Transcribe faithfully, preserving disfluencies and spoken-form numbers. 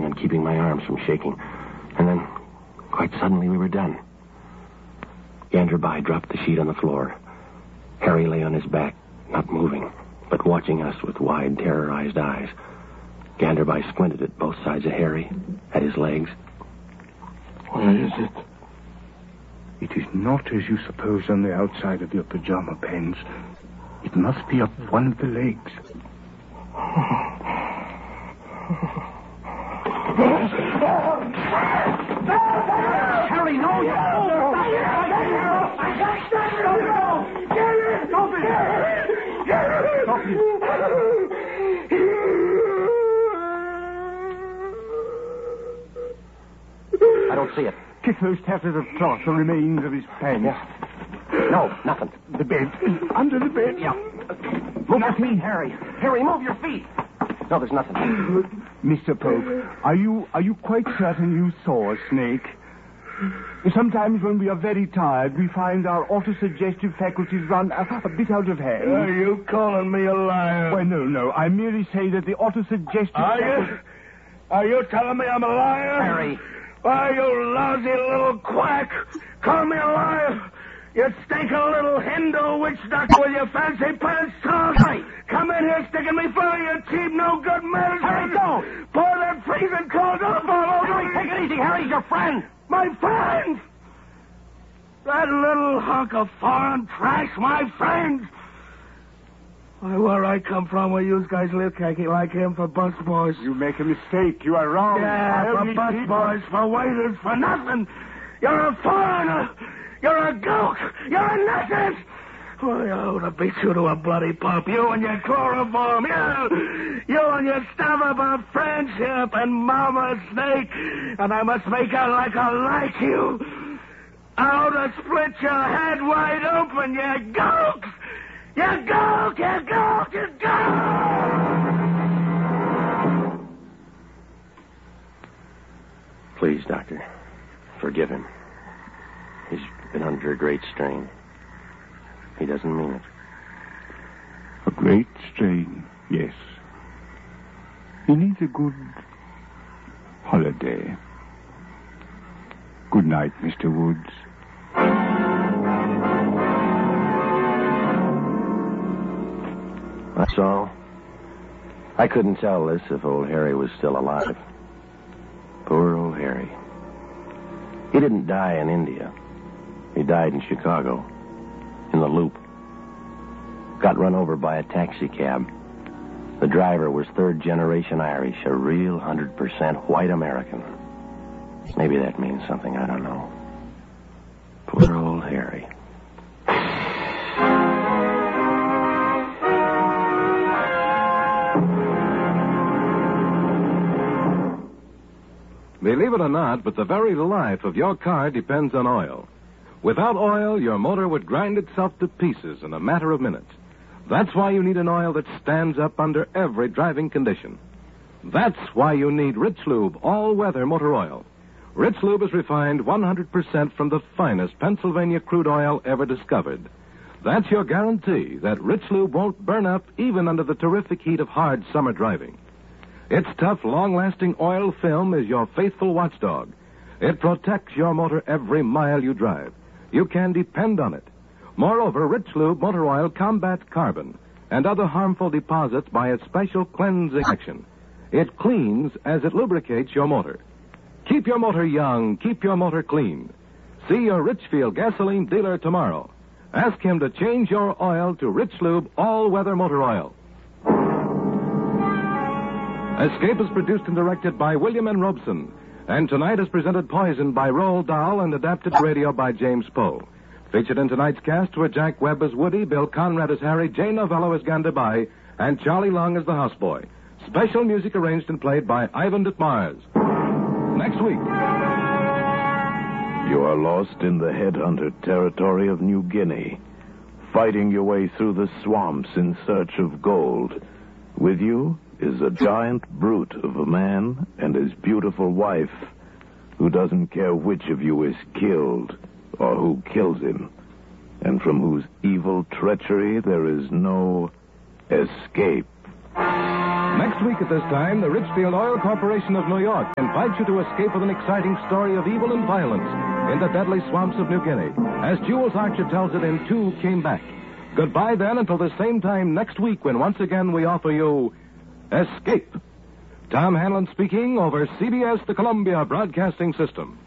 and keeping my arms from shaking. And then, quite suddenly, we were done. Ganderby dropped the sheet on the floor. Harry lay on his back, not moving, but watching us with wide, terrorized eyes. Ganderby squinted at both sides of Harry, at his legs. What is it? It is not as you suppose on the outside of your pajama pants. It must be up one of the legs. Harry, no! I don't see it. Kick those tatters of cloth, the remains of his pants. Yeah. No, nothing. The bed. Under the bed. Yeah. Move your feet, Harry. Harry, move your feet. No, there's nothing. Mister Pope, are you are you quite certain you saw a snake? Sometimes when we are very tired, we find our autosuggestive faculties run a, a bit out of hand. Are you calling me a liar? Well, no, no. I merely say that the autosuggestive Are faculties... you? Are you telling me I'm a liar? Harry. Why, you lousy little quack. Call me a liar. You stinking little Hindu witch doctor with your fancy pants tossed. Harry. Come in here sticking me full of your cheap, no good medicine. Harry, don't. Pour that freezing cold off all over Harry, me. take it easy. Harry's your friend. My friend! That little hunk of foreign trash, my friend! Why, where I come from, where you guys live, khaki like him for bus boys. You make a mistake. You are wrong. Yeah, for Only bus people- boys, for waiters, for nothing. You're a foreigner. You're a gook. You're a nuisance. Why, I ought to beat you to a bloody pulp. You and your chloroform. You. You and your stuff about friendship and Mama Snake. And I must make out like I like you. I ought to split your head wide open, you gooks. You gook, you gook, you gook. Please, Doctor, forgive him. He's been under a great strain. He doesn't mean it. A great strain, yes. He needs a good holiday. Good night, Mister Woods. That's all. I couldn't tell this if old Harry was still alive. Poor old Harry. He didn't die in India. He died in Chicago, in the Loop. Got run over by a taxi cab. The driver was third-generation Irish, a real one hundred percent white American. Maybe that means something, I don't know. Poor old Harry. Believe it or not, but the very life of your car depends on oil. Without oil, your motor would grind itself to pieces in a matter of minutes. That's why you need an oil that stands up under every driving condition. That's why you need Rich Lube all-weather motor oil. Rich Lube is refined one hundred percent from the finest Pennsylvania crude oil ever discovered. That's your guarantee that Rich Lube won't burn up even under the terrific heat of hard summer driving. Its tough, long-lasting oil film is your faithful watchdog. It protects your motor every mile you drive. You can depend on it. Moreover, Rich Lube motor oil combats carbon and other harmful deposits by its special cleansing action. It cleans as it lubricates your motor. Keep your motor young. Keep your motor clean. See your Richfield gasoline dealer tomorrow. Ask him to change your oil to Rich Lube all-weather motor oil. Escape is produced and directed by William N. Robeson. And tonight is presented Poison by Roald Dahl and adapted to radio by James Poe. Featured in tonight's cast were Jack Webb as Woody, Bill Conrad as Harry, Jane Novello as Ganderby, and Charlie Long as the houseboy. Special music arranged and played by Ivan Ditmars. Next week. You are lost in the headhunter territory of New Guinea, fighting your way through the swamps in search of gold. With you is a giant brute of a man and his beautiful wife, who doesn't care which of you is killed or who kills him, and from whose evil treachery there is no escape. Next week at this time, the Richfield Oil Corporation of New York invites you to escape with an exciting story of evil and violence in the deadly swamps of New Guinea, as Jules Archer tells it in Two Came Back. Goodbye, then, until the same time next week when once again we offer you Escape. Tom Hanlon speaking over C B S, the Columbia Broadcasting System.